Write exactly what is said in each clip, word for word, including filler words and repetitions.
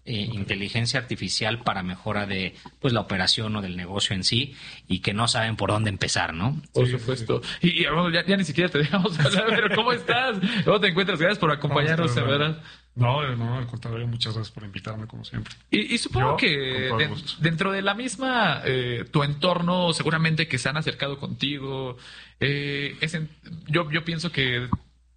eh, okay. inteligencia artificial para mejora de pues la operación o del negocio en sí y que no saben por dónde empezar, ¿no? Por sí, supuesto. Sí. Y, y bueno, ya, ya ni siquiera te dejamos hablar, pero ¿cómo estás? ¿Cómo te encuentras? Gracias por acompañarnos, no, ¿verdad? No, no, al contrario, muchas gracias por invitarme, como siempre. Y, y supongo Yo, que de, dentro de la misma, eh, tu entorno, seguramente que se han acercado contigo, eh, es en, yo, yo pienso que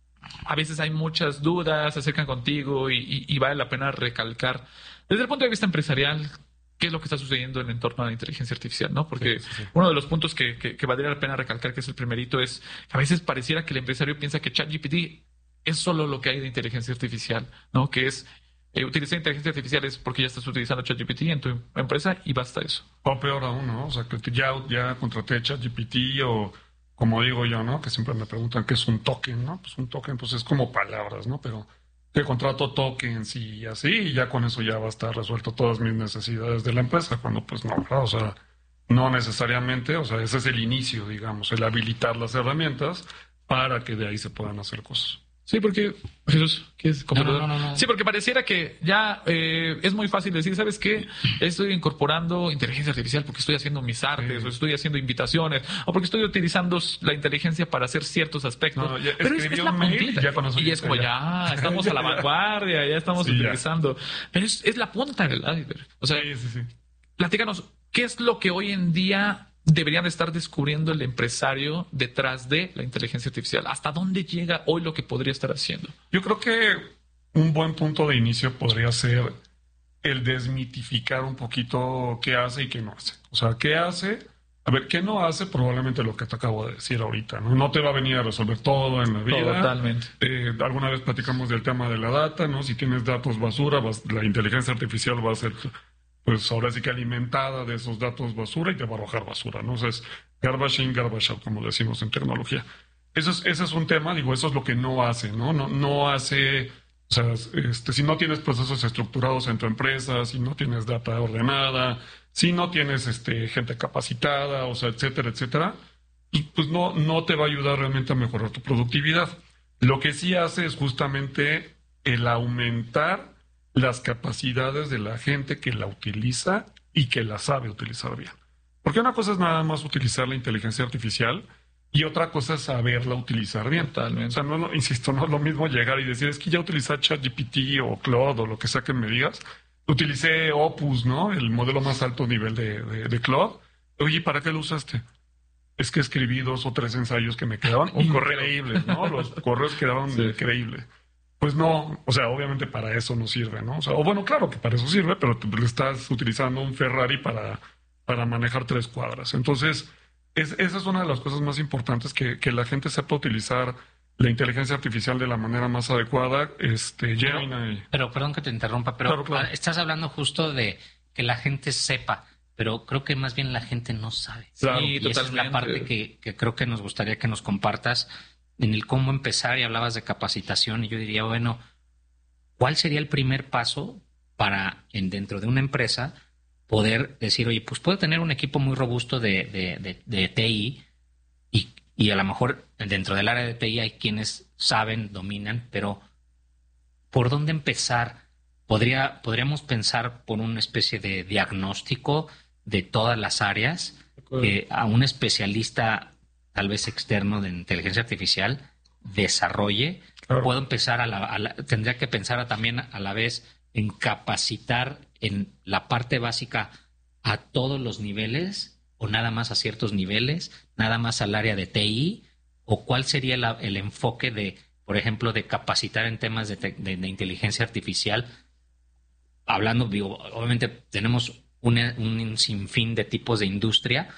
a veces hay muchas dudas, se acercan contigo y, y, y vale la pena recalcar, desde el punto de vista empresarial, qué es lo que está sucediendo en el entorno de la inteligencia artificial, ¿no? Porque sí, sí, sí. uno de los puntos que, que, que valdría la pena recalcar, que es el primerito, es que a veces pareciera que el empresario piensa que ChatGPT es solo lo que hay de inteligencia artificial, ¿no? Que es eh, utilizar inteligencia artificial es porque ya estás utilizando ChatGPT en tu empresa y basta eso. O peor aún, ¿no? O sea, que ya, ya contraté ChatGPT o, como digo yo, ¿no? Que siempre me preguntan qué es un token, ¿no? Pues un token, pues es como palabras, ¿no? Pero que contrato tokens y así, y ya con eso ya va a estar resuelto todas mis necesidades de la empresa, cuando pues no, ¿verdad? O sea, no necesariamente, o sea, ese es el inicio, digamos, el habilitar las herramientas para que de ahí se puedan hacer cosas. Sí, porque Jesús, ¿qué es? No, no, no, no. Sí, porque pareciera que ya eh, es muy fácil decir, ¿sabes qué? Estoy incorporando inteligencia artificial porque estoy haciendo mis artes, sí. o estoy haciendo invitaciones, o porque estoy utilizando la inteligencia para hacer ciertos aspectos. No, ya pero es, es la mail ya y es como ya, ya estamos a la vanguardia, ya estamos sí, utilizando. Ya. Pero es, es la punta del iceberg. O sea, sí, sí, sí. platícanos, ¿qué es lo que hoy en día deberían estar descubriendo el empresario detrás de la inteligencia artificial? ¿Hasta dónde llega hoy lo que podría estar haciendo? Yo creo que un buen punto de inicio podría ser el desmitificar un poquito qué hace y qué no hace. O sea, qué hace, a ver, qué no hace, probablemente lo que te acabo de decir ahorita, ¿no? No te va a venir a resolver todo en la vida. Totalmente. Eh, alguna vez platicamos del tema de la data, ¿no? Si tienes datos basura, vas, la inteligencia artificial va a ser... pues ahora sí que alimentada de esos datos basura y te va a arrojar basura, ¿no? O sea, es garbage in, garbage out, como decimos en tecnología. Eso es, ese es un tema, digo, eso es lo que no hace, ¿no? No, no hace, o sea, este, si no tienes procesos estructurados en tu empresa, si no tienes data ordenada, si no tienes este, gente capacitada, o sea, etcétera, etcétera, pues no, no te va a ayudar realmente a mejorar tu productividad. Lo que sí hace es justamente el aumentar las capacidades de la gente que la utiliza y que la sabe utilizar bien. Porque una cosa es nada más utilizar la inteligencia artificial y otra cosa es saberla utilizar bien. Totalmente. O sea, no, no, insisto, no es lo mismo llegar y decir, es que ya utilicé ChatGPT o Claude o lo que sea que me digas. Utilicé Opus, ¿no? El modelo más alto nivel de, de, de Claude. Oye, ¿para qué lo usaste? Es que escribí dos o tres ensayos que me quedaban increíbles, ¿no? Los correos quedaban sí. increíbles. Pues no, o sea, obviamente para eso no sirve, ¿no? O sea, o bueno, claro que para eso sirve, pero te, le estás utilizando un Ferrari para, para manejar tres cuadras. Entonces, es, esa es una de las cosas más importantes, que, que la gente sepa utilizar la inteligencia artificial de la manera más adecuada. Este, pero, y... pero perdón que te interrumpa, pero claro, claro. estás hablando justo de que la gente sepa, pero creo que más bien la gente no sabe. Claro, y esa es la parte que, que creo que nos gustaría que nos compartas en el cómo empezar, y hablabas de capacitación, y yo diría, bueno, ¿cuál sería el primer paso para, en, dentro de una empresa, poder decir, oye, pues puedo tener un equipo muy robusto de, de, de, de T I, y, y a lo mejor dentro del área de T I hay quienes saben, dominan, pero ¿por dónde empezar? ¿Podría, podríamos pensar por una especie de diagnóstico de todas las áreas, eh, a un especialista tal vez externo de inteligencia artificial desarrolle? Claro. Puedo empezar a la, a la, tendría que pensar a, también a la vez en capacitar en la parte básica a todos los niveles, o nada más a ciertos niveles, nada más al área de T I, o cuál sería la, el enfoque de, por ejemplo, de capacitar en temas de, te, de, de inteligencia artificial. Hablando, digo, obviamente tenemos una, un sinfín de tipos de industria,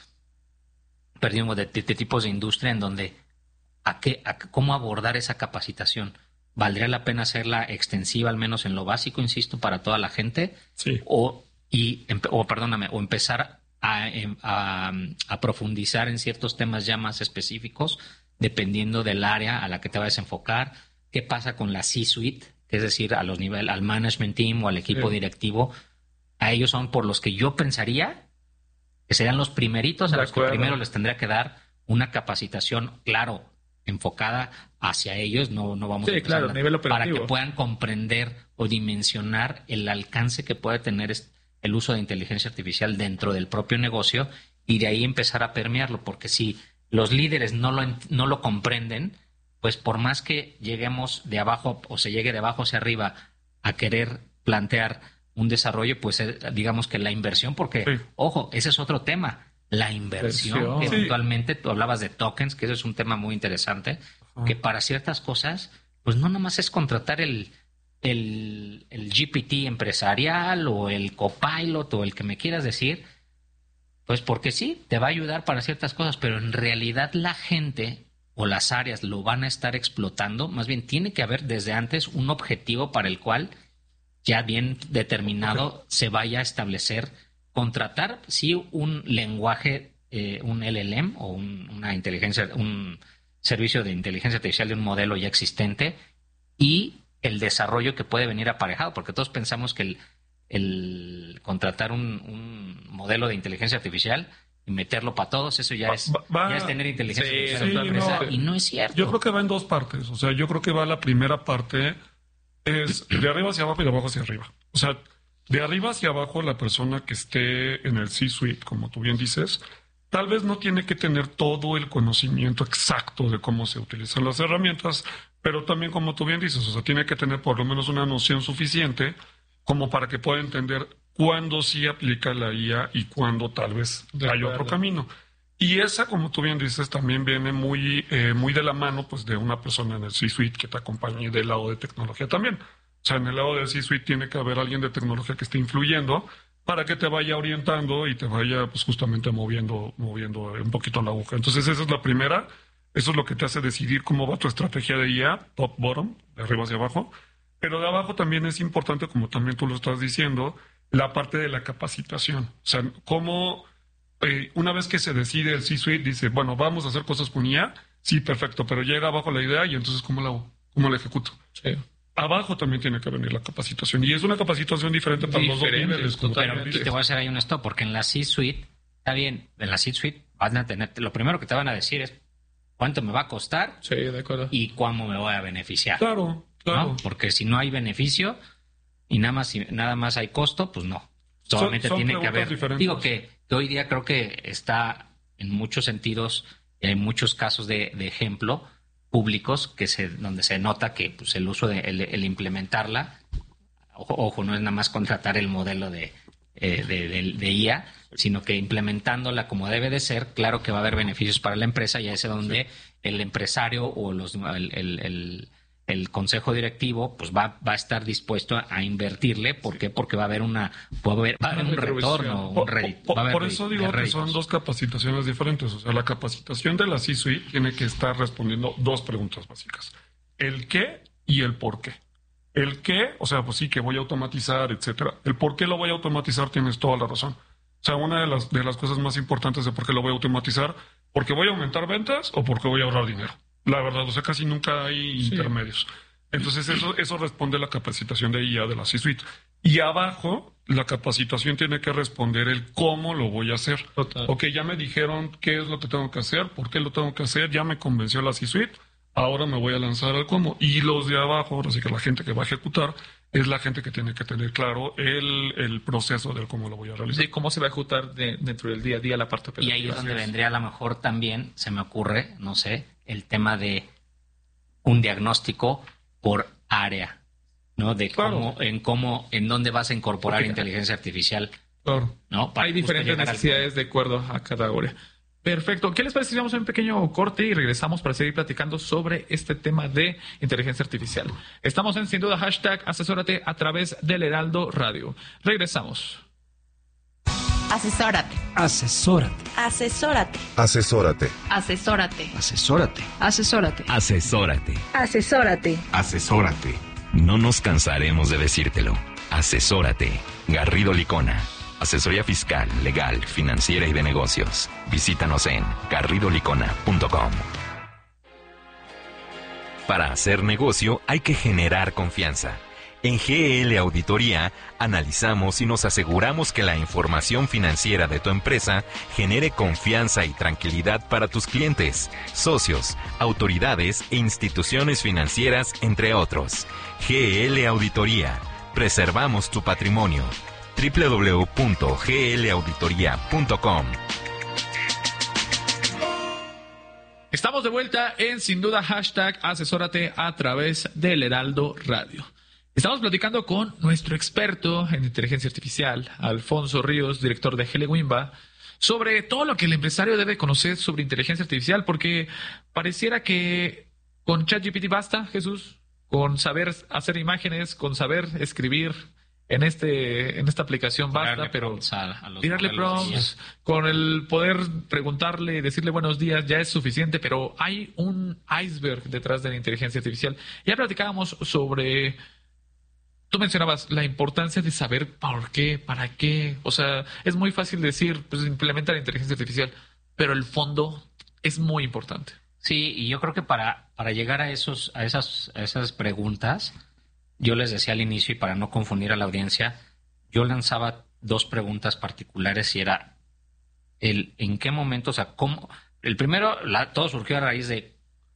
perdimos de, de, de tipos de industria en donde a qué, a cómo abordar esa capacitación. ¿Valdría la pena hacerla extensiva, al menos en lo básico, insisto, para toda la gente? Sí. O, y, o perdóname, o empezar a, a, a profundizar en ciertos temas ya más específicos, dependiendo del área a la que te vayas a enfocar. ¿Qué pasa con la C-suite? Es decir, a los niveles, al management team o al equipo sí. directivo. A ellos son por los que yo pensaría que serían los primeritos a los que primero les tendría que dar una capacitación, claro, enfocada hacia ellos, no, no vamos sí, a claro, a nivel operativo, para que puedan comprender o dimensionar el alcance que puede tener el uso de inteligencia artificial dentro del propio negocio y de ahí empezar a permearlo, porque si los líderes no lo, no lo comprenden, pues por más que lleguemos de abajo o se llegue de abajo hacia arriba a querer plantear un desarrollo, pues digamos que la inversión, porque, sí. ojo, ese es otro tema, la inversión, inversión. Eventualmente sí. Tú hablabas de tokens, que eso es un tema muy interesante, ajá. Que para ciertas cosas, pues no nomás es contratar el, el, el G P T empresarial o el Copilot o el que me quieras decir, pues porque sí, te va a ayudar para ciertas cosas, pero en realidad la gente o las áreas lo van a estar explotando, más bien tiene que haber desde antes un objetivo para el cual ya bien determinado okay. se vaya a establecer, contratar sí un lenguaje, eh, un L L M o un, una inteligencia, un servicio de inteligencia artificial de un modelo ya existente y el desarrollo que puede venir aparejado, porque todos pensamos que el, el contratar un, un modelo de inteligencia artificial y meterlo para todos, eso ya es, va, va, ya es tener inteligencia sí, artificial en tu empresa, no, y no es cierto. Yo creo que va en dos partes, o sea, yo creo que va la primera parte es de arriba hacia abajo y de abajo hacia arriba. O sea, de arriba hacia abajo la persona que esté en el C-suite, como tú bien dices, tal vez no tiene que tener todo el conocimiento exacto de cómo se utilizan las herramientas, pero también, como tú bien dices, o sea, tiene que tener por lo menos una noción suficiente como para que pueda entender cuándo sí aplica la I A y cuándo tal vez hay otro camino. Y esa, como tú bien dices, también viene muy, eh, muy de la mano pues de una persona en el C-suite que te acompañe del lado de tecnología también. O sea, en el lado del C-suite tiene que haber alguien de tecnología que esté influyendo para que te vaya orientando y te vaya pues justamente moviendo, moviendo un poquito la aguja. Entonces esa es la primera. Eso es lo que te hace decidir cómo va tu estrategia de I A, top, bottom, de arriba hacia abajo. Pero de abajo también es importante, como también tú lo estás diciendo, la parte de la capacitación. O sea, cómo eh, una vez que se decide el C-suite, dice, bueno, vamos a hacer cosas con I A, sí, perfecto, pero llega abajo la idea y entonces ¿cómo la hago? ¿Cómo la ejecuto? Sí. Abajo también tiene que venir la capacitación. Y es una capacitación diferente para los dos niveles. Pero y te voy a hacer ahí un stop, porque en la C-suite, está bien, en la C-suite van a tener, lo primero que te van a decir es cuánto me va a costar, sí, de acuerdo, y cómo me voy a beneficiar. Claro, claro. ¿No? Porque si no hay beneficio y nada más, nada más hay costo, pues no. Solamente son, son tiene que haber. Diferentes. Digo que, que hoy día creo que está en muchos sentidos, hay muchos casos de, de ejemplo públicos que se, donde se nota que pues, el uso de el, el implementarla, ojo, ojo, no es nada más contratar el modelo de, eh, de, de, de I A, sino que implementándola como debe de ser, claro que va a haber beneficios para la empresa, y es donde sí. el empresario o los el, el, el, el consejo directivo pues va, va a estar dispuesto a, a invertirle. ¿Por qué? Porque va a haber una va a haber, va a haber un retorno, un rédito. Por, por, por eso digo que son dos capacitaciones diferentes. O sea, la capacitación de la C-suite tiene que estar respondiendo dos preguntas básicas: el qué y el por qué. El qué, o sea, pues sí, que voy a automatizar, etcétera. El por qué lo voy a automatizar, tienes toda la razón. O sea, una de las, de las cosas más importantes de por qué lo voy a automatizar, porque voy a aumentar ventas o porque voy a ahorrar dinero. La verdad, o sea, casi nunca hay sí. intermedios. Entonces, eso, eso responde a la capacitación de I A de la C-suite. Y abajo, la capacitación tiene que responder el cómo lo voy a hacer. Total. Ok, ya me dijeron qué es lo que tengo que hacer, por qué lo tengo que hacer, ya me convenció la C-suite, ahora me voy a lanzar al cómo. Y los de abajo, ahora sí que la gente que va a ejecutar, es la gente que tiene que tener claro el, el proceso del cómo lo voy a realizar. Sí, cómo se va a ejecutar de, dentro del día a día la parte operativa. Y ahí es donde vendría a lo mejor también, se me ocurre, no sé, el tema de un diagnóstico por área, ¿no? De claro. cómo, en cómo, en dónde vas a incorporar Porque, inteligencia artificial. Claro. ¿No? Para Hay diferentes necesidades de acuerdo a cada área. Perfecto. ¿Qué les parece si vamos a un pequeño corte y regresamos para seguir platicando sobre este tema de inteligencia artificial? Estamos en Sin Duda hashtag Asesórate a través del Heraldo Radio. Regresamos. Asesórate. Asesórate. Asesórate. Asesórate. Asesórate. Asesórate. Asesórate. Asesórate. Asesórate. Asesórate. No nos cansaremos de decírtelo. Asesórate. Garrido Licona. Asesoría fiscal, legal, financiera y de negocios. Visítanos en garrido licona punto com. Para hacer negocio hay que generar confianza. En G L Auditoría, analizamos y nos aseguramos que la información financiera de tu empresa genere confianza y tranquilidad para tus clientes, socios, autoridades e instituciones financieras, entre otros. G L Auditoría. Preservamos tu patrimonio. doble u doble u doble u punto g l auditoría punto com. Estamos de vuelta en Sin Duda Hashtag Asesórate a través del Heraldo Radio. Estamos platicando con nuestro experto en inteligencia artificial, Alfonso Ríos, director de G L Wimba, sobre todo lo que el empresario debe conocer sobre inteligencia artificial, porque pareciera que con ChatGPT basta, Jesús, con saber hacer imágenes, con saber escribir en este en esta aplicación basta, pero tirarle prompts, con el poder preguntarle y decirle buenos días ya es suficiente, pero hay un iceberg detrás de la inteligencia artificial. Ya platicábamos sobre... Tú mencionabas la importancia de saber por qué, para qué. O sea, es muy fácil decir, pues implementa la inteligencia artificial, pero el fondo es muy importante. Sí, y yo creo que para, para llegar a esos, a esas, a esas preguntas, yo les decía al inicio, y para no confundir a la audiencia, yo lanzaba dos preguntas particulares y era el en qué momento, o sea, cómo. El primero, la, todo surgió a raíz de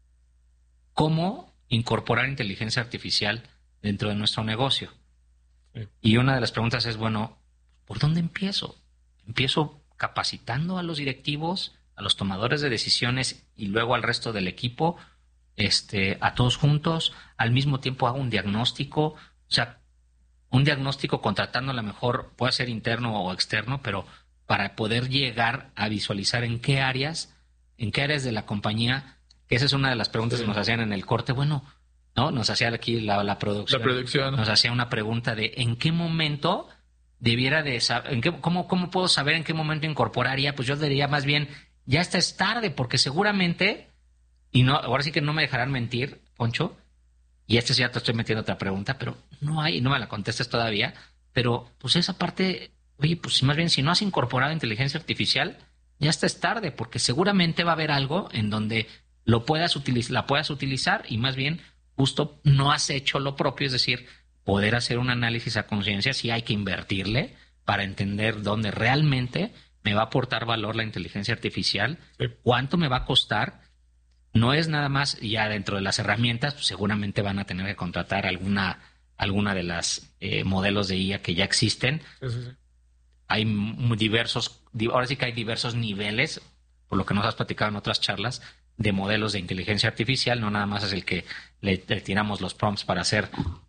cómo incorporar inteligencia artificial dentro de nuestro negocio. Sí. Y una de las preguntas es, bueno, ¿por dónde empiezo? ¿Empiezo capacitando a los directivos, a los tomadores de decisiones y luego al resto del equipo, este, a todos juntos? Al mismo tiempo hago un diagnóstico, o sea, un diagnóstico contratando a lo mejor, puede ser interno o externo, pero para poder llegar a visualizar en qué áreas, en qué áreas de la compañía, que esa es una de las preguntas sí. que nos hacían en el corte, bueno, ¿no? Nos hacía aquí la, la producción. La producción. Nos hacía una pregunta de en qué momento debiera de saber, en qué, cómo, cómo puedo saber en qué momento incorporaría. Pues yo diría más bien, ya esta es tarde, porque seguramente, y no, ahora sí que no me dejarán mentir, Poncho, y este sí ya te estoy metiendo otra pregunta, pero no hay, no me la contestes todavía, pero pues esa parte, oye, pues más bien si no has incorporado inteligencia artificial, ya esta es tarde, porque seguramente va a haber algo en donde lo puedas utilizar, la puedas utilizar y más bien justo no has hecho lo propio, es decir, poder hacer un análisis a conciencia, si hay que invertirle para entender dónde realmente me va a aportar valor la inteligencia artificial, sí. cuánto me va a costar. No es nada más ya dentro de las herramientas, pues seguramente van a tener que contratar alguna, alguna de las eh, modelos de I A que ya existen. Sí, sí, sí. Hay diversos, ahora sí que hay diversos niveles, por lo que nos has platicado en otras charlas, de modelos de inteligencia artificial. No nada más es el que le, le tiramos los prompts para hacer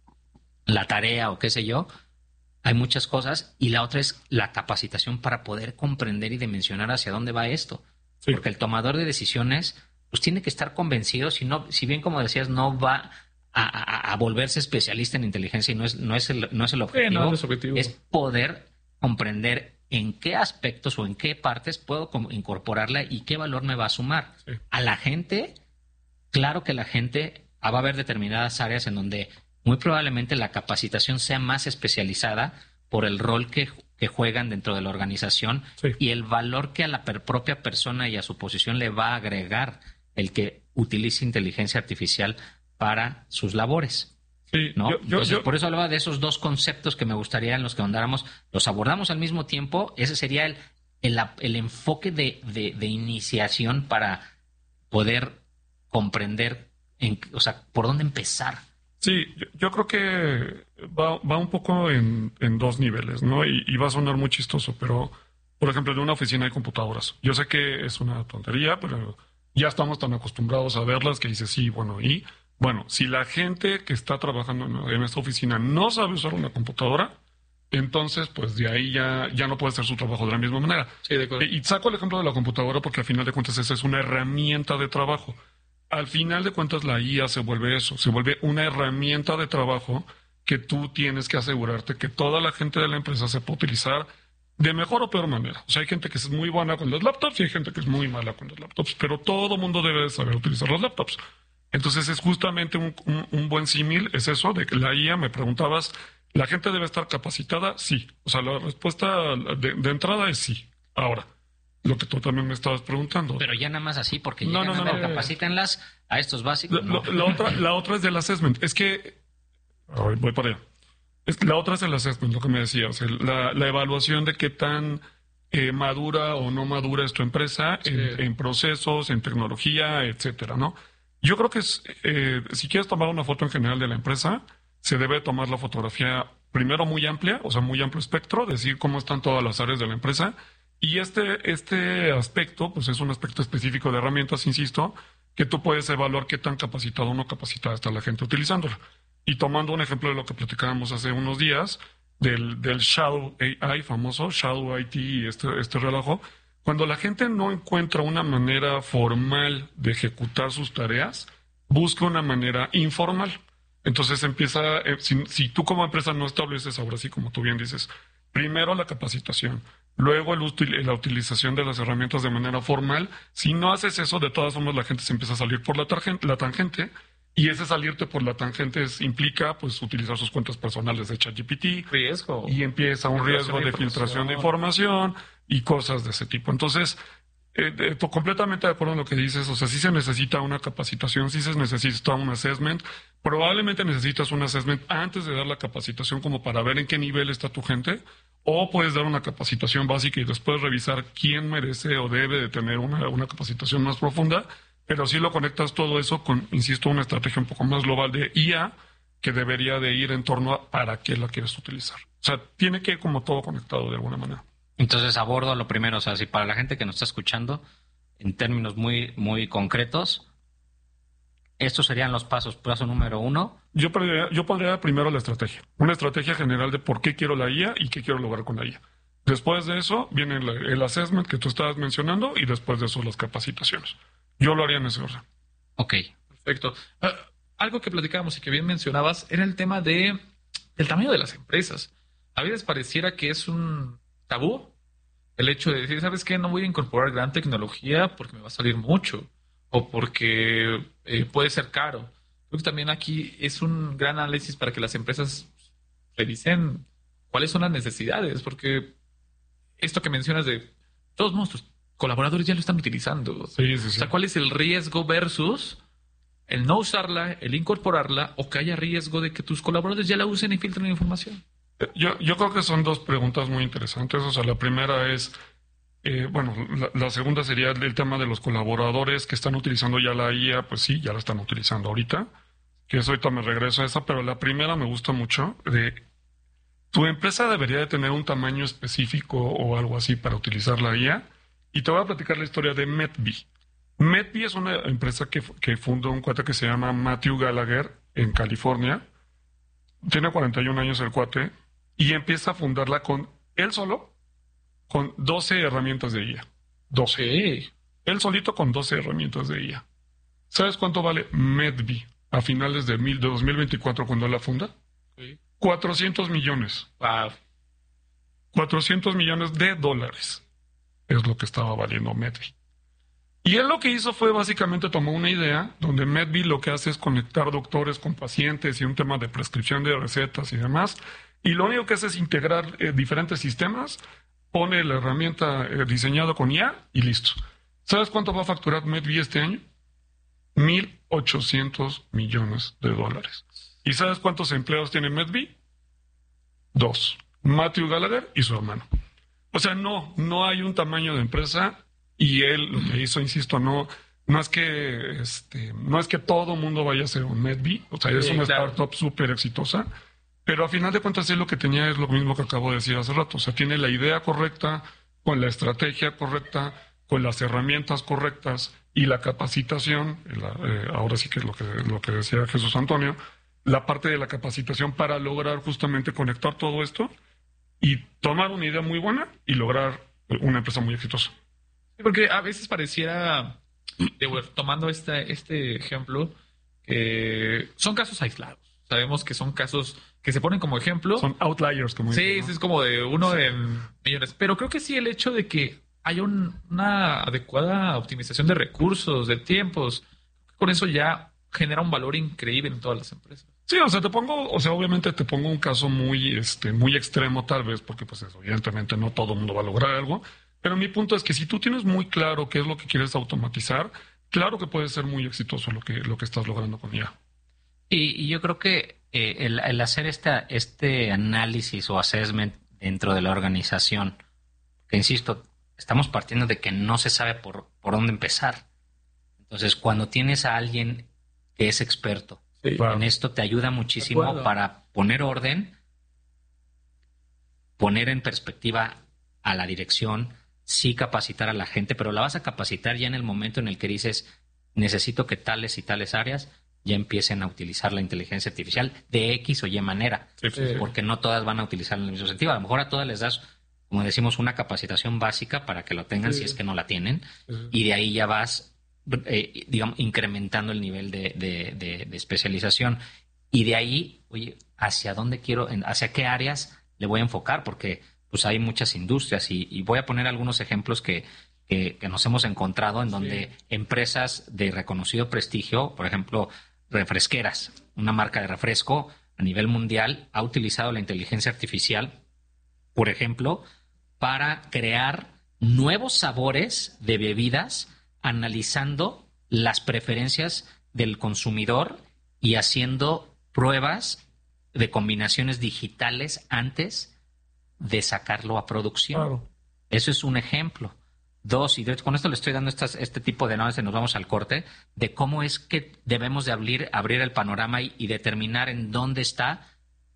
la tarea o qué sé yo. Hay muchas cosas. Y la otra es la capacitación para poder comprender y dimensionar hacia dónde va esto. Sí. Porque el tomador de decisiones pues tiene que estar convencido, si, no, si bien, como decías, no va a, a, a volverse especialista en inteligencia y no es, no es, el, no es el objetivo, sí, no es, objetivo. Es poder comprender en qué aspectos o en qué partes puedo incorporarla y qué valor me va a sumar. Sí. A la gente, claro que la gente va a haber determinadas áreas en donde muy probablemente la capacitación sea más especializada por el rol que, que juegan dentro de la organización sí. y el valor que a la per propia persona y a su posición le va a agregar el que utilice inteligencia artificial para sus labores. Sí, ¿no? yo, yo, Entonces, yo... por eso hablaba de esos dos conceptos que me gustaría en los que ahondáramos, los abordamos al mismo tiempo. Ese sería el, el, el enfoque de, de, de iniciación para poder comprender, en, o sea, por dónde empezar. Sí, yo, yo creo que va, va un poco en, en dos niveles, ¿no? Y, y va a sonar muy chistoso, pero, por ejemplo, en una oficina hay computadoras. Yo sé que es una tontería, pero ya estamos tan acostumbrados a verlas que dices, sí, bueno, y... Bueno, si la gente que está trabajando en esta oficina no sabe usar una computadora, entonces pues de ahí ya, ya no puede hacer su trabajo de la misma manera. Sí, de acuerdo. Y saco el ejemplo de la computadora porque al final de cuentas esa es una herramienta de trabajo. Al final de cuentas la I A se vuelve eso, se vuelve una herramienta de trabajo que tú tienes que asegurarte que toda la gente de la empresa sepa utilizar de mejor o peor manera. O sea, hay gente que es muy buena con los laptops y hay gente que es muy mala con los laptops, pero todo mundo debe saber utilizar los laptops. Entonces es justamente un, un, un buen símil, es eso, de que la I A, me preguntabas, ¿la gente debe estar capacitada? Sí. O sea, la respuesta de, de entrada es sí. Ahora, lo que tú también me estabas preguntando. Pero ya nada más así, porque no, llegan no, no, a ver, no. capacítenlas a estos básicos. La, no. la, la, otra, la otra es del assessment. Es que... Ay, voy para allá. Es, la otra es el assessment, lo que me decías, el, la, la evaluación de qué tan eh, madura o no madura es tu empresa sí. en, en procesos, en tecnología, etcétera, ¿no? Yo creo que es, eh, si quieres tomar una foto en general de la empresa, se debe tomar la fotografía primero muy amplia, o sea, muy amplio espectro, decir cómo están todas las áreas de la empresa. Y este, este aspecto, pues es un aspecto específico de herramientas, insisto, que tú puedes evaluar qué tan capacitado o no capacitada está la gente utilizándolo. Y tomando un ejemplo de lo que platicábamos hace unos días, del, del Shadow A I famoso, Shadow I T y este, este relajo, cuando la gente no encuentra una manera formal de ejecutar sus tareas, busca una manera informal. Entonces empieza, eh, si, si tú como empresa no estableces ahora sí, como tú bien dices, primero la capacitación, luego el util, la utilización de las herramientas de manera formal, si no haces eso, de todas formas la gente se empieza a salir por la, tarjente, la tangente, y ese salirte por la tangente es, implica pues utilizar sus cuentas personales de ChatGPT. Riesgo. Y empieza un riesgo de filtración de información y cosas de ese tipo. Entonces, eh, eh, completamente de acuerdo en lo que dices, o sea, sí se necesita una capacitación, sí se necesita un assessment. Probablemente necesitas un assessment antes de dar la capacitación como para ver en qué nivel está tu gente, o puedes dar una capacitación básica y después revisar quién merece o debe de tener una, una capacitación más profunda. Pero sí lo conectas todo eso con, insisto, una estrategia un poco más global de I A que debería de ir en torno a para qué la quieres utilizar. O sea, tiene que ir como todo conectado de alguna manera. Entonces abordo lo primero, o sea, si para la gente que nos está escuchando, en términos muy, muy concretos, estos serían los pasos. Paso número uno. Yo podría, yo pondría primero la estrategia. Una estrategia general de por qué quiero la I A y qué quiero lograr con la I A. Después de eso viene el, el assessment que tú estabas mencionando y después de eso las capacitaciones. Yo lo haría en ese orden. Ok. Perfecto. Uh, algo que platicábamos y que bien mencionabas era el tema de el tamaño de las empresas. A veces pareciera que es un tabú el hecho de decir, ¿sabes qué? No voy a incorporar gran tecnología porque me va a salir mucho o porque eh, puede ser caro. Creo que también aquí es un gran análisis para que las empresas revisen cuáles son las necesidades, porque esto que mencionas de todos nuestros colaboradores ya lo están utilizando. Sí, sí, sí. O sea, ¿cuál es el riesgo versus el no usarla, el incorporarla, o que haya riesgo de que tus colaboradores ya la usen y filtren la información? Yo, yo creo que son dos preguntas muy interesantes. O sea, la primera es, eh, bueno, la, la segunda sería el tema de los colaboradores que están utilizando ya la I A. Pues sí, ya la están utilizando ahorita. Que eso ahorita me regreso a esa, pero la primera me gusta mucho de tu empresa debería de tener un tamaño específico o algo así para utilizar la I A. Y te voy a platicar la historia de Medbee. Medbee es una empresa que, que fundó un cuate que se llama Matthew Gallagher en California. Tiene cuarenta y un años el cuate y empieza a fundarla con él solo, con doce herramientas de I A. doce. Sí. Él solito con doce herramientas de I A. ¿Sabes cuánto vale Medbee a finales de, mil, de dos mil veinticuatro cuando la funda? Sí. cuatrocientos millones. Wow. cuatrocientos millones de dólares. Es lo que estaba valiendo Medbee. Y él lo que hizo fue básicamente tomó una idea donde Medbee lo que hace es conectar doctores con pacientes y un tema de prescripción de recetas y demás. Y lo único que hace es integrar eh, diferentes sistemas, pone la herramienta eh, diseñada con I A y listo. ¿Sabes cuánto va a facturar Medbee este año? mil ochocientos millones de dólares. ¿Y sabes cuántos empleados tiene Medbee? Dos. Matthew Gallagher y su hermano. O sea, no, no hay un tamaño de empresa y él lo que hizo, insisto, no, no es que este, no es que todo mundo vaya a ser un Medbee, o sea, es sí, una claro. startup súper exitosa, pero a final de cuentas él lo que tenía es lo mismo que acabo de decir hace rato, o sea, tiene la idea correcta, con la estrategia correcta, con las herramientas correctas y la capacitación, la, eh, ahora sí que es lo que, lo que decía Jesús Antonio, la parte de la capacitación para lograr justamente conectar todo esto y tomar una idea muy buena y lograr una empresa muy exitosa. Sí, porque a veces pareciera, de, tomando este, este ejemplo, que son casos aislados. Sabemos que son casos que se ponen como ejemplo. Son outliers, como sí, dicen, ¿no? Es como de uno sí. en millones. Pero creo que sí el hecho de que haya un, una adecuada optimización de recursos, de tiempos, con eso ya genera un valor increíble en todas las empresas. Sí, o sea, te pongo, o sea, obviamente te pongo un caso muy, este, muy extremo tal vez, porque pues eso, evidentemente no todo el mundo va a lograr algo, pero mi punto es que si tú tienes muy claro qué es lo que quieres automatizar, claro que puede ser muy exitoso lo que, lo que estás logrando con I A. Y, y yo creo que eh, el, el hacer esta, este análisis o assessment dentro de la organización, que insisto, estamos partiendo de que no se sabe por, por dónde empezar. Entonces, cuando tienes a alguien que es experto sí, claro. en esto, te ayuda muchísimo para poner orden, poner en perspectiva a la dirección, sí capacitar a la gente, pero la vas a capacitar ya en el momento en el que dices, necesito que tales y tales áreas ya empiecen a utilizar la inteligencia artificial de X o Y manera, sí, sí, porque no todas van a utilizar en el mismo sentido. A lo mejor a todas les das, como decimos, una capacitación básica para que lo tengan sí. si es que no la tienen, sí. y de ahí ya vas, eh, digamos, incrementando el nivel de, de, de, de especialización. Y de ahí, oye, ¿hacia dónde quiero, hacia qué áreas le voy a enfocar? Porque pues hay muchas industrias y, y voy a poner algunos ejemplos que, que, que nos hemos encontrado en donde sí. empresas de reconocido prestigio, por ejemplo, refresqueras, una marca de refresco a nivel mundial, ha utilizado la inteligencia artificial, por ejemplo, para crear nuevos sabores de bebidas, analizando las preferencias del consumidor y haciendo pruebas de combinaciones digitales antes de sacarlo a producción. Claro. Eso es un ejemplo. Dos, y de hecho, con esto le estoy dando estas, este tipo de notas, nos vamos al corte, de cómo es que debemos de abrir, abrir el panorama y, y determinar en dónde está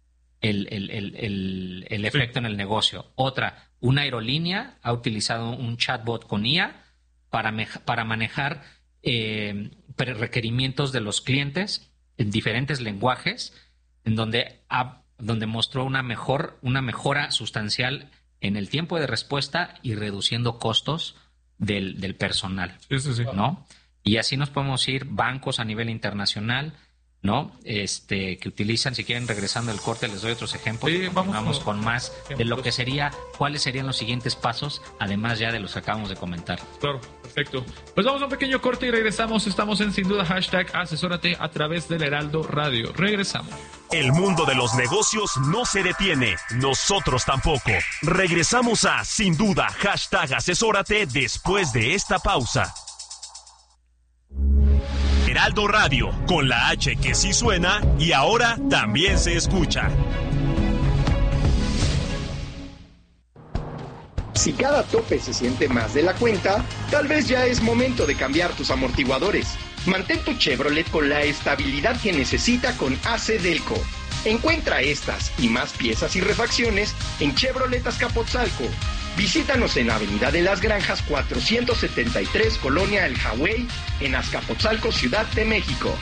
el, el, el, el, el efecto sí. en el negocio. Otra, una aerolínea ha utilizado un chatbot con I A para, me, para manejar eh, requerimientos de los clientes en diferentes lenguajes, en donde, ha, donde mostró una, mejor, una mejora sustancial en el tiempo de respuesta y reduciendo costos del, del personal, sí, sí, sí. ¿no? Y así nos podemos ir bancos a nivel internacional, ¿no? Este, que utilizan, si quieren, regresando el corte, les doy otros ejemplos. Sí, vamos, vamos con más ejemplos de lo que sería, cuáles serían los siguientes pasos, además ya de los que acabamos de comentar. Claro, perfecto. Pues vamos a un pequeño corte y regresamos. Estamos en Sin Duda, hashtag Asesórate a través del Heraldo Radio. Regresamos. El mundo de los negocios no se detiene, nosotros tampoco. Regresamos a Sin Duda, hashtag Asesórate después de esta pausa. Heraldo Radio, con la H que sí suena y ahora también se escucha. Si cada tope se siente más de la cuenta, tal vez ya es momento de cambiar tus amortiguadores. Mantén tu Chevrolet con la estabilidad que necesita con A C Delco. Encuentra estas y más piezas y refacciones en Chevrolet Azcapotzalco. Visítanos en Avenida de las Granjas cuatrocientos setenta y tres, Colonia El Hawái, en Azcapotzalco, Ciudad de México.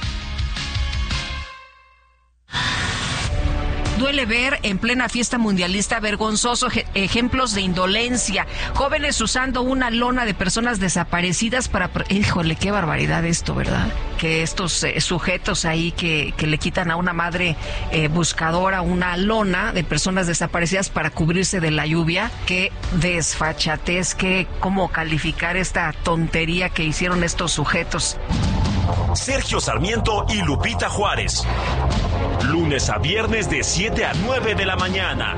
Duele ver en plena fiesta mundialista vergonzosos ejemplos de indolencia. Jóvenes usando una lona de personas desaparecidas para... Híjole, qué barbaridad esto, ¿verdad? Que estos eh, sujetos ahí que, que le quitan a una madre eh, buscadora una lona de personas desaparecidas para cubrirse de la lluvia. Qué desfachatez, qué, cómo calificar esta tontería que hicieron estos sujetos. Sergio Sarmiento y Lupita Juárez. Lunes a viernes de siete a nueve de la mañana.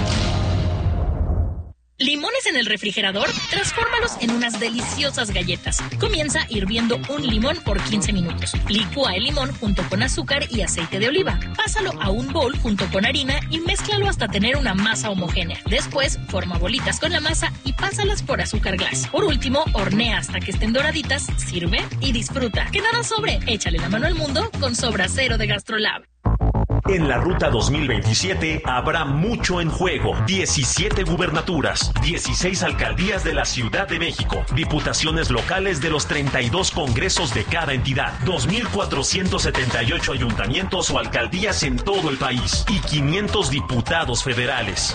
¿Limones en el refrigerador? Transfórmalos en unas deliciosas galletas. Comienza hirviendo un limón por quince minutos. Licúa el limón junto con azúcar y aceite de oliva. Pásalo a un bol junto con harina y mézclalo hasta tener una masa homogénea. Después, forma bolitas con la masa y pásalas por azúcar glass. Por último, hornea hasta que estén doraditas, sirve y disfruta. Que nada sobre. Échale la mano al mundo con Sobra Cero de GastroLab. En la Ruta dos mil veintisiete habrá mucho en juego. diecisiete gubernaturas, dieciséis alcaldías de la Ciudad de México, diputaciones locales de los treinta y dos congresos de cada entidad, dos mil cuatrocientos setenta y ocho ayuntamientos o alcaldías en todo el país y quinientos diputados federales.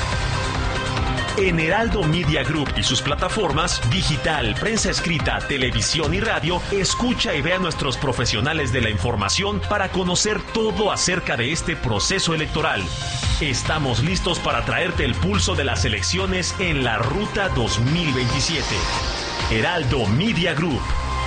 En Heraldo Media Group y sus plataformas, digital, prensa escrita, televisión y radio, escucha y ve a nuestros profesionales de la información para conocer todo acerca de este proceso electoral. Estamos listos para traerte el pulso de las elecciones en la Ruta dos mil veintisiete. Heraldo Media Group.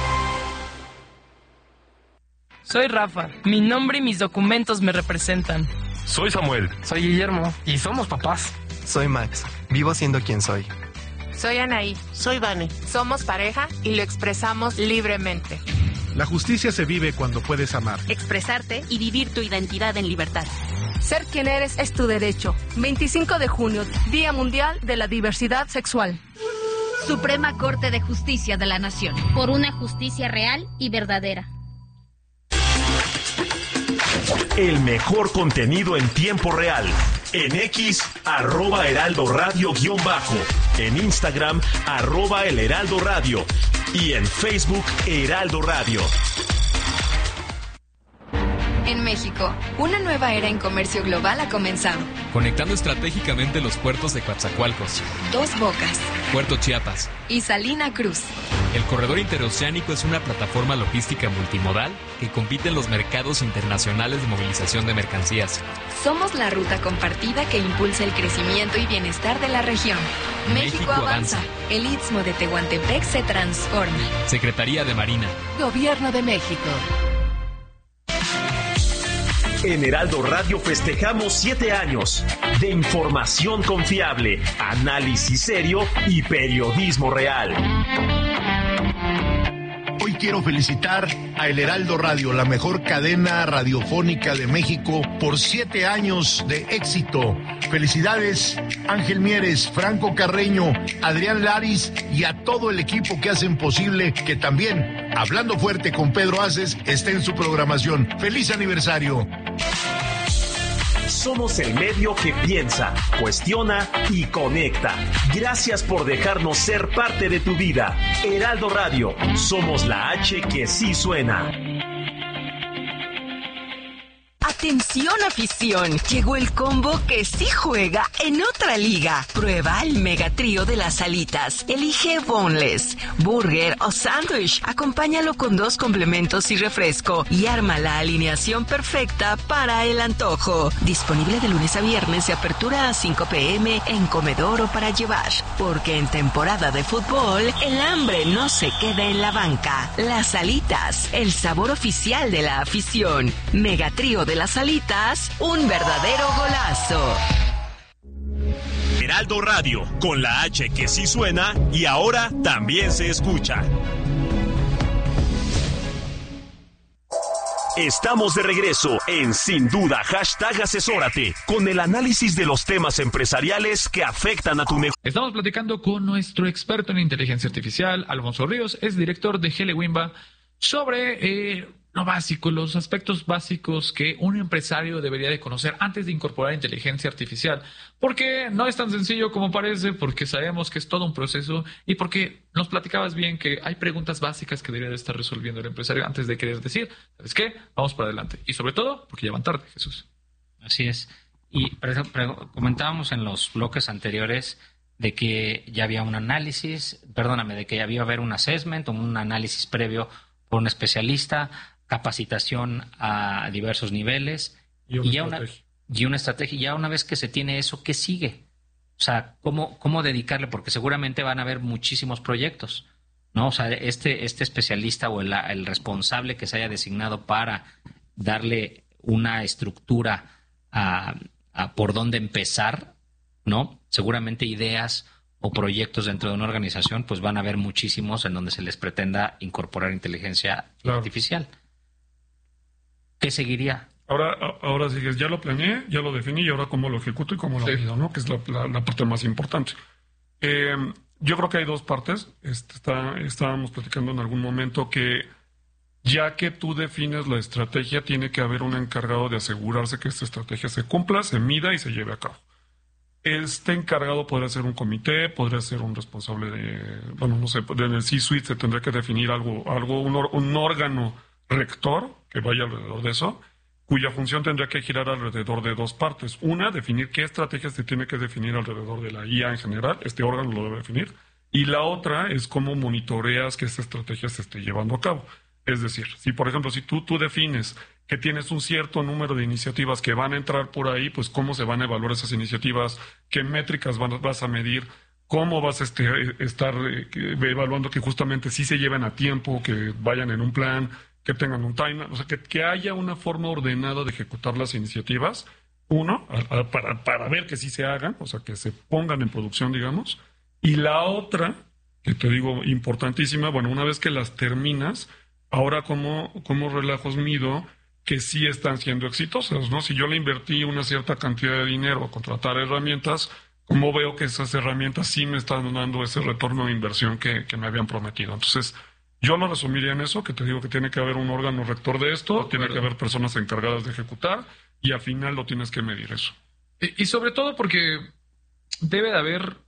Soy Rafa. Mi nombre y mis documentos me representan. Soy Samuel. Soy Guillermo. Y somos papás. Soy Max. Vivo siendo quien soy. Soy Anaí. Soy Vane. Somos pareja y lo expresamos libremente. La justicia se vive cuando puedes amar, expresarte y vivir tu identidad en libertad. Ser quien eres es tu derecho. veinticinco de junio, Día Mundial de la Diversidad Sexual. Suprema Corte de Justicia de la Nación. Por una justicia real y verdadera. El mejor contenido en tiempo real. En X, arroba Heraldo Radio guión bajo. En Instagram, arroba El Heraldo Radio. Y en Facebook, Heraldo Radio. En México, una nueva era en comercio global ha comenzado. Conectando estratégicamente los puertos de Coatzacoalcos, Dos Bocas, Puerto Chiapas y Salina Cruz. El corredor interoceánico es una plataforma logística multimodal que compite en los mercados internacionales de movilización de mercancías. Somos la ruta compartida que impulsa el crecimiento y bienestar de la región. México, México avanza. avanza. El Istmo de Tehuantepec se transforma. Secretaría de Marina. Gobierno de México. En Heraldo Radio festejamos siete años de información confiable, análisis serio y periodismo real. Hoy quiero felicitar a El Heraldo Radio, la mejor cadena radiofónica de México, por siete años de éxito. Felicidades, Ángel Mieres, Franco Carreño, Adrián Laris y a todo el equipo que hacen posible que también, Hablando Fuerte con Pedro Aces, esté en su programación. ¡Feliz aniversario! Somos el medio que piensa, cuestiona y conecta. Gracias por dejarnos ser parte de tu vida. Heraldo Radio, somos la H que sí suena. Atención afición, llegó el combo que sí juega en otra liga. Prueba el mega trío de las alitas. Elige boneless, burger o sándwich. Acompáñalo con dos complementos y refresco y arma la alineación perfecta para el antojo. Disponible de lunes a viernes de apertura a cinco pm en comedor o para llevar. Porque en temporada de fútbol, el hambre no se queda en la banca. Las alitas, el sabor oficial de la afición. Mega trío de las alitas, un verdadero golazo. Heraldo Radio, con la H que sí suena y ahora también se escucha. Estamos de regreso en Sin Duda, hashtag asesórate, con el análisis de los temas empresariales que afectan a tu negocio. Estamos platicando con nuestro experto en inteligencia artificial, Alfonso Ríos, es director de Helewimba, sobre eh, lo básico, los aspectos básicos que un empresario debería de conocer antes de incorporar inteligencia artificial. Porque no es tan sencillo como parece, porque sabemos que es todo un proceso y porque nos platicabas bien que hay preguntas básicas que debería de estar resolviendo el empresario antes de querer decir, ¿sabes qué? Vamos para adelante. Y sobre todo, porque ya van tarde, Jesús. Así es. Y por ejemplo, comentábamos en los bloques anteriores de que ya había un análisis, perdóname, de que ya había haber un assessment, un análisis previo por un especialista, capacitación a diversos niveles y una, y ya estrategia. Una, y una estrategia. Ya una vez que se tiene eso, ¿qué sigue? O sea, ¿cómo, cómo dedicarle? Porque seguramente van a haber muchísimos proyectos, ¿no? O sea, este, este especialista o el, el responsable que se haya designado para darle una estructura a, a por dónde empezar, ¿no? Seguramente ideas o proyectos dentro de una organización, pues van a haber muchísimos en donde se les pretenda incorporar inteligencia claro. artificial. ¿Qué seguiría? Ahora, ahora sigues, ya lo planeé, ya lo definí y ahora cómo lo ejecuto y cómo lo mido, ¿no? Que es la, la, la parte más importante. Eh, yo creo que hay dos partes. Este, está, estábamos platicando en algún momento que ya que tú defines la estrategia, tiene que haber un encargado de asegurarse que esta estrategia se cumpla, se mida y se lleve a cabo. Este encargado podría ser un comité, podría ser un responsable de, bueno, no sé, en el C-suite se tendría que definir algo, algo un, or, un órgano rector que vaya alrededor de eso, cuya función tendría que girar alrededor de dos partes. Una, definir qué estrategia se tiene que definir alrededor de la I A en general, este órgano lo debe definir, y la otra es cómo monitoreas que esta estrategia se esté llevando a cabo. Es decir, si por ejemplo, si tú, tú defines que tienes un cierto número de iniciativas que van a entrar por ahí, pues cómo se van a evaluar esas iniciativas, qué métricas van, vas a medir, cómo vas a este, estar eh, evaluando que justamente sí se lleven a tiempo, que vayan en un plan, que tengan un timeline, o sea, que, que haya una forma ordenada de ejecutar las iniciativas, uno, a, a, para, para ver que sí se hagan, o sea, que se pongan en producción, digamos, y la otra, que te digo importantísima, bueno, una vez que las terminas, Ahora, ¿cómo, cómo relajos mido que sí están siendo exitosas, ¿no? Si yo le invertí una cierta cantidad de dinero a contratar herramientas, ¿cómo veo que esas herramientas sí me están dando ese retorno de inversión que, que me habían prometido? Entonces, yo lo resumiría en eso, que te digo que tiene que haber un órgano rector de esto, tiene que haber personas encargadas de ejecutar y al final lo tienes que medir eso. Y, y sobre todo porque debe de haber